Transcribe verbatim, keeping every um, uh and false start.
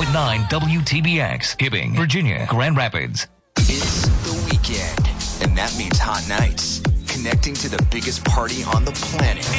point nine W T B X, Hibbing, Virginia, Grand Rapids. It's the weekend, and that means hot nights. Connecting to the biggest party on the planet.